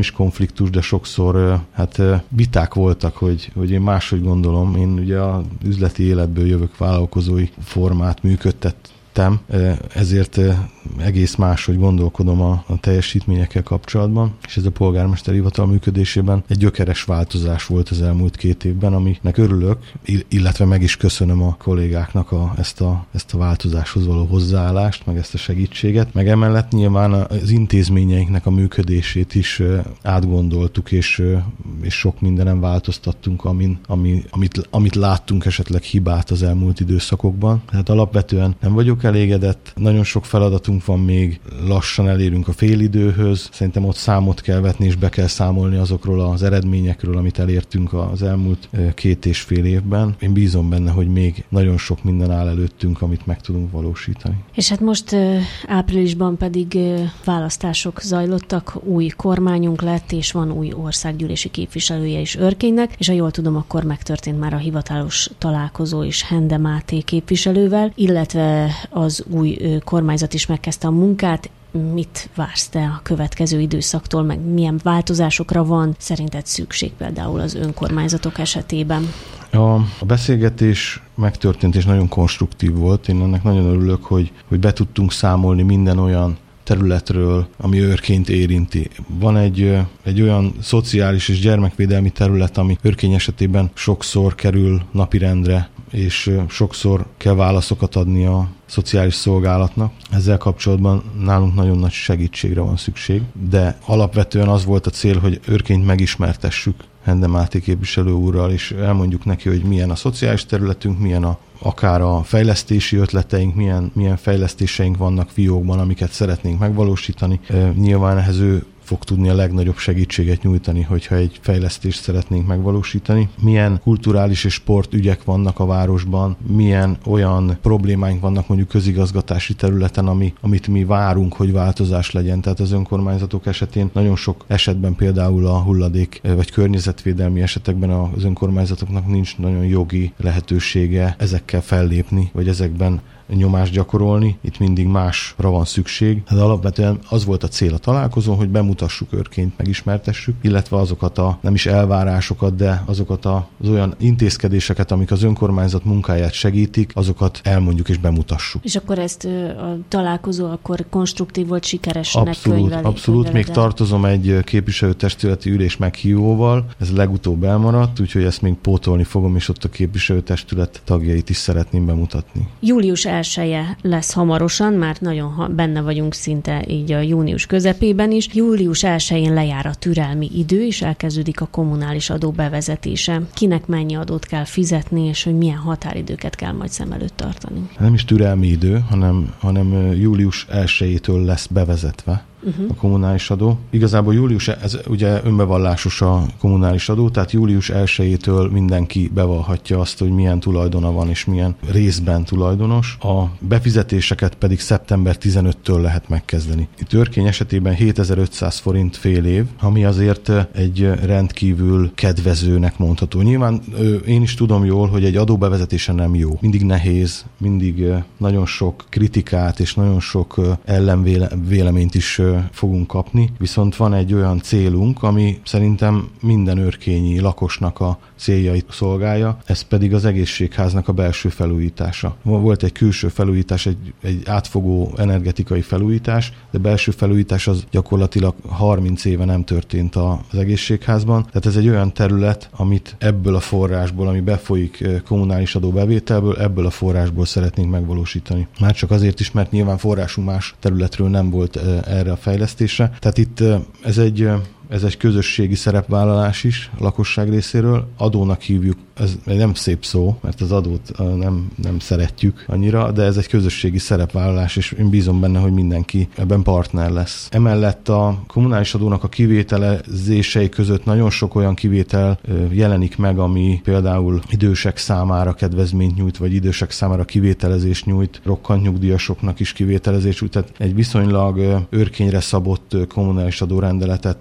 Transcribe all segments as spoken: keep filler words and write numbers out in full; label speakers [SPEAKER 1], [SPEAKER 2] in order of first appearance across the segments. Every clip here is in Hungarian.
[SPEAKER 1] is konfliktus, de sokszor hát viták voltak, hogy, hogy én máshogy gondolom. Én ugye az üzleti életből jövök, vállalkozói formát működtettem, ezért egész máshogy gondolkodom a, a teljesítményekkel kapcsolatban, és ez a polgármesteri hivatal működésében egy gyökeres változás volt az elmúlt két évben, aminek örülök, illetve meg is köszönöm a kollégáknak a, ezt, a, ezt a változáshoz való hozzáállást, meg ezt a segítséget, meg emellett nyilván az intézményeinknek a működését is átgondoltuk, és, és sok mindenen változtattunk, amin, ami, amit, amit láttunk esetleg hibát az elmúlt időszakokban. Tehát alapvetően nem vagyok elégedett, nagyon sok feladatunk van még, lassan elérünk a félidőhöz, szerintem ott számot kell vetni, és be kell számolni azokról az eredményekről, amit elértünk az elmúlt két és fél évben. Én bízom benne, hogy még nagyon sok minden áll előttünk, amit meg tudunk valósítani.
[SPEAKER 2] És hát most áprilisban pedig választások zajlottak, új kormányunk lett, és van új országgyűlési képviselője is Örkénynek, és ha jól tudom, akkor megtörtént már a hivatalos találkozó is Hende Máté képviselővel, illetve az új kormányzat is megkezdte a munkát. Mit vársz te a következő időszaktól, meg milyen változásokra van szerinted szükség például az önkormányzatok esetében?
[SPEAKER 1] A, a beszélgetés megtörtént és nagyon konstruktív volt. Én ennek nagyon örülök, hogy, hogy be tudtunk számolni minden olyan területről, ami Örkényt érinti. Van egy, egy olyan szociális és gyermekvédelmi terület, ami Örkény esetében sokszor kerül napirendre, és sokszor kell válaszokat adni a szociális szolgálatnak. Ezzel kapcsolatban nálunk nagyon nagy segítségre van szükség, de alapvetően az volt a cél, hogy Örkényt megismertessük Hende Máté képviselő úrral, és elmondjuk neki, hogy milyen a szociális területünk, milyen a, akár a fejlesztési ötleteink, milyen, milyen fejlesztéseink vannak fiókban, amiket szeretnénk megvalósítani. E, nyilván ehhez ő fog tudni a legnagyobb segítséget nyújtani, hogyha egy fejlesztést szeretnénk megvalósítani. Milyen kulturális és sportügyek vannak a városban, milyen olyan problémáink vannak mondjuk közigazgatási területen, ami, amit mi várunk, hogy változás legyen. Tehát az önkormányzatok esetén nagyon sok esetben például a hulladék vagy környezetvédelmi esetekben az önkormányzatoknak nincs nagyon jogi lehetősége ezekkel fellépni, vagy ezekben nyomást gyakorolni, itt mindig másra van szükség. Hát alapvetően az volt a cél a találkozón, hogy bemutassuk Örkényt, megismertessük, illetve azokat a nem is elvárásokat, de azokat az olyan intézkedéseket, amik az önkormányzat munkáját segítik, azokat elmondjuk és bemutassuk.
[SPEAKER 2] És akkor ezt a találkozó akkor konstruktív volt, sikeresnek
[SPEAKER 1] abszolút,
[SPEAKER 2] könyvelé,
[SPEAKER 1] abszolút. Még tartozom egy képviselőtestületi ülés meghívóval, ez legutóbb elmaradt, úgyhogy ezt még pótolni fogom, és ott a képviselőtestület tagjait is szeretném bemutatni.
[SPEAKER 2] Július elseje lesz hamarosan, már nagyon benne vagyunk szinte így a június közepében is. Július elsején lejár a türelmi idő, és elkezdődik a kommunális adó bevezetése. Kinek mennyi adót kell fizetni, és hogy milyen határidőket kell majd szem előtt tartani?
[SPEAKER 1] Nem is türelmi idő, hanem, hanem július elsejétől lesz bevezetve Uh-huh. a kommunális adó. Igazából július, ez ugye önbevallásos a kommunális adó, tehát július elsejétől mindenki bevallhatja azt, hogy milyen tulajdona van és milyen részben tulajdonos. A befizetéseket pedig szeptember tizenötödikétől lehet megkezdeni. Itt Örkény esetében hétezer-ötszáz forint fél év, ami azért egy rendkívül kedvezőnek mondható. Nyilván én is tudom jól, hogy egy adóbevezetése nem jó. Mindig nehéz, mindig nagyon sok kritikát és nagyon sok ellenvéleményt is fogunk kapni, viszont van egy olyan célunk, ami szerintem minden örkényi lakosnak a céljait szolgálja, ez pedig az egészségháznak a belső felújítása. Volt egy külső felújítás, egy, egy átfogó energetikai felújítás, de belső felújítás az gyakorlatilag harminc éve nem történt az egészségházban, tehát ez egy olyan terület, amit ebből a forrásból, ami befolyik kommunális adóbevételből, ebből a forrásból szeretnénk megvalósítani. Már csak azért is, mert nyilván forrásunk más területről nem volt erre a fejlesztésre. Tehát itt ez egy Ez egy közösségi szerepvállalás is a lakosság részéről. Adónak hívjuk, ez nem szép szó, mert az adót nem, nem szeretjük annyira, de ez egy közösségi szerepvállalás, és én bízom benne, hogy mindenki ebben partner lesz. Emellett a kommunális adónak a kivételezései között nagyon sok olyan kivétel jelenik meg, ami például idősek számára kedvezményt nyújt, vagy idősek számára kivételezést nyújt, rokkant nyugdíjasoknak is kivételezést nyújt. Tehát egy viszonylag Örkényre szabott kommunális adórendeletet hoztunk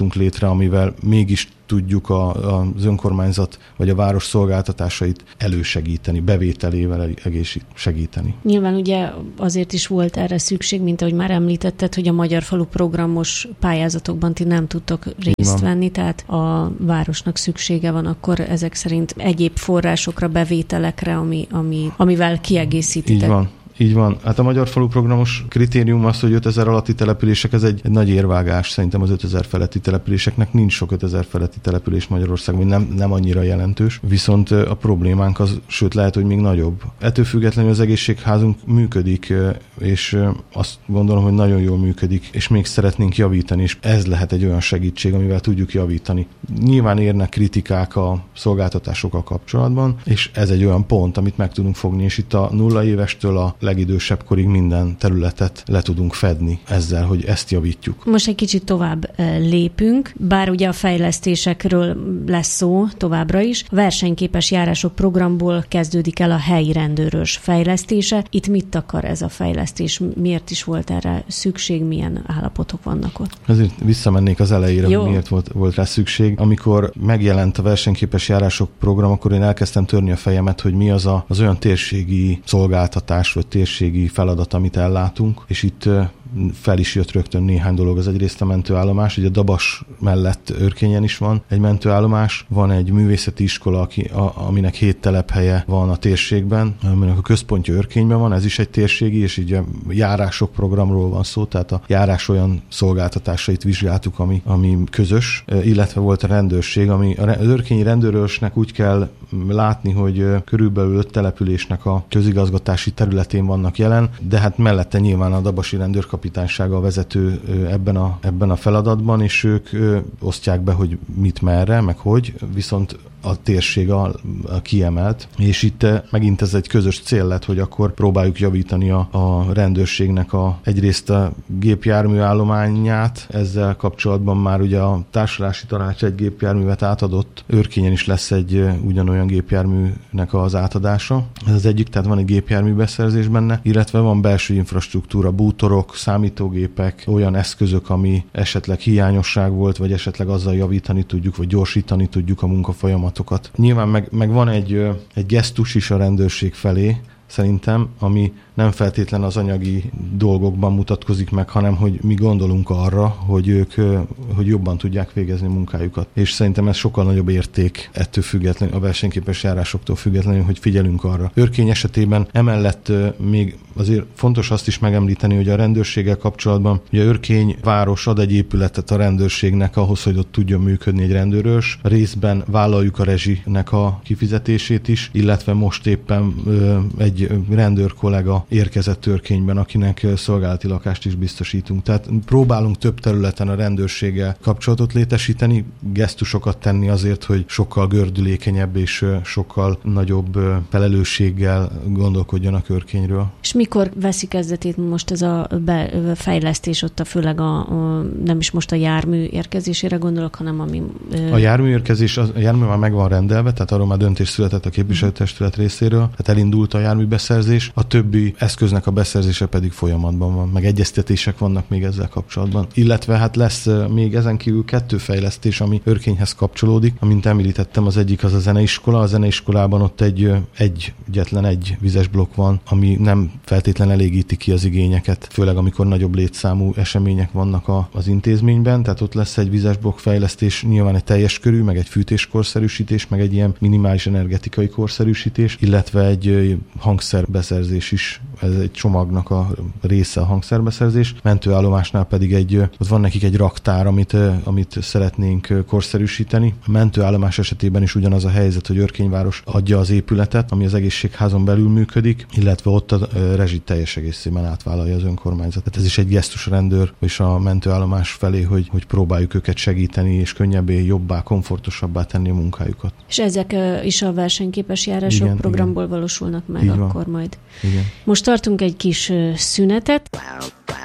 [SPEAKER 1] hoztunk létre, amivel mégis tudjuk a, az önkormányzat vagy a város szolgáltatásait elősegíteni, bevételével egész segíteni.
[SPEAKER 2] Nyilván ugye azért is volt erre szükség, mint ahogy már említetted, hogy a Magyar Falu programos pályázatokban ti nem tudtok részt venni, tehát a városnak szüksége van akkor ezek szerint egyéb forrásokra, bevételekre, ami, ami, amivel kiegészítitek.
[SPEAKER 1] Így van. Így van. Hát a Magyar Falu programos kritérium az, hogy ötezer alatti települések, ez egy, egy nagy érvágás. Szerintem az ötezer feletti településeknek nincs sok ötezer feletti település Magyarországon, nem, nem annyira jelentős. Viszont a problémánk az, sőt lehet, hogy még nagyobb. Ettől függetlenül az egészségházunk működik, és azt gondolom, hogy nagyon jól működik, és még szeretnénk javítani, és ez lehet egy olyan segítség, amivel tudjuk javítani. Nyilván érnek kritikák a szolgáltatásokkal kapcsolatban, és ez egy olyan pont, amit meg tudunk fogni, és itt a nulla évestől a legidősebb korig minden területet le tudunk fedni ezzel, hogy ezt javítjuk.
[SPEAKER 2] Most egy kicsit tovább lépünk, bár ugye a fejlesztésekről lesz szó továbbra is. A versenyképes járások programból kezdődik el a helyi rendőrös fejlesztése. Itt mit akar ez a fejlesztés? Miért is volt erre szükség? Milyen állapotok vannak ott?
[SPEAKER 1] Ezért visszamennék az elejére, Jó. hogy miért volt, volt rá szükség. Amikor megjelent a versenyképes járások program, akkor én elkezdtem törni a fejemet, hogy mi az a, az olyan térségi szolgáltatás, vagy térségi feladat, amit ellátunk, és itt fel is jött rögtön néhány dolog. Az egyrészt a mentőállomás, ugye a Dabas mellett Örkényen is van egy mentőállomás, van egy művészeti iskola, aki, a, aminek hét telephelye van a térségben, aminek a központja Örkényben van, ez is egy térségi, és így a járások programról van szó, tehát a járás olyan szolgáltatásait vizsgáltuk, ami, ami közös, illetve volt a rendőrség, ami az örkényi rendőrösnek úgy kell látni, hogy körülbelül öt településnek a közigazgatási területén vannak jelen, de hát mellette nyilván a dabasi rendőrkapitánysága a vezető ebben a, ebben a feladatban, és ők osztják be, hogy mit merre, meg hogy, viszont a térség a, a kiemelt, és itt megint ez egy közös cél lett, hogy akkor próbáljuk javítani a, a rendőrségnek a, egyrészt a gépjármű állományát, ezzel kapcsolatban már ugye a társulási tanács egy gépjárművet átadott, Örkényen is lesz egy ugyanolyan gépjárműnek az átadása. Ez az egyik, tehát van egy gépjármű beszerzés benne, illetve van belső infrastruktúra, bútorok, számítógépek, olyan eszközök, ami esetleg hiányosság volt, vagy esetleg azzal javítani tudjuk, vagy gyorsítani tudjuk a munkafolyamatot. Nyilván meg, meg van egy, egy gesztus is a rendőrség felé, szerintem, ami nem feltétlen az anyagi dolgokban mutatkozik meg, hanem hogy mi gondolunk arra, hogy ők hogy jobban tudják végezni munkájukat. És szerintem ez sokkal nagyobb érték ettől függetlenül, a versenyképes járásoktól függetlenül, hogy figyelünk arra. Örkény esetében emellett még azért fontos azt is megemlíteni, hogy a rendőrséggel kapcsolatban ugye Örkény város ad egy épületet a rendőrségnek ahhoz, hogy ott tudjon működni egy rendőrös. Részben vállaljuk a rezsinek a kifizetését is, illetve most éppen ö, egy rendőr kollega érkezett Örkényben, akinek szolgálati lakást is biztosítunk. Tehát próbálunk több területen a rendőrséggel kapcsolatot létesíteni, gesztusokat tenni azért, hogy sokkal gördülékenyebb és sokkal nagyobb felelősséggel gondolkodjanak Örkényről.
[SPEAKER 2] És mikor veszi kezdetét most ez a fejlesztés ott, a főleg a, a nem is most a jármű érkezésére gondolok, hanem ami... Ö...
[SPEAKER 1] A jármű érkezés, a jármű már meg van rendelve, tehát arról már döntés született a képviselőtestület részéről, tehát elindult a járműbeszerzés, a többi eszköznek a beszerzése pedig folyamatban van, meg egyeztetések vannak még ezzel kapcsolatban. Illetve hát lesz még ezen kívül kettő fejlesztés, ami Örkényhez kapcsolódik. Amint említettem, az egyik az a zeneiskola. A zeneiskolában ott egy, egy egyetlen egy vizes blokk van, ami nem feltétlenül elégíti ki az igényeket, főleg amikor nagyobb létszámú események vannak a, az intézményben, tehát ott lesz egy vizes blokk fejlesztés, nyilván egy teljes körű, meg egy fűtéskorszerűsítés, meg egy ilyen minimális energetikai korszerűsítés, illetve egy hangszerbeszerzés is. Ez egy csomagnak a része a hangszerbeszerzés. Mentőállomásnál pedig egy, ott van nekik egy raktár, amit, amit szeretnénk korszerűsíteni. A mentőállomás esetében is ugyanaz a helyzet, hogy Örkényváros adja az épületet, ami az egészségházon belül működik, illetve ott a rezsit teljes egészében átvállalja az önkormányzat. Tehát ez is egy gesztus rendőr és a mentőállomás felé, hogy, hogy próbáljuk őket segíteni, és könnyebbé, jobbá, komfortosabbá tenni a munkájukat. És
[SPEAKER 2] ezek is a versenyképes járások igen, programból igen. valósulnak meg
[SPEAKER 1] így
[SPEAKER 2] akkor
[SPEAKER 1] van.
[SPEAKER 2] majd.
[SPEAKER 1] Igen.
[SPEAKER 2] Most tartunk egy kis szünetet.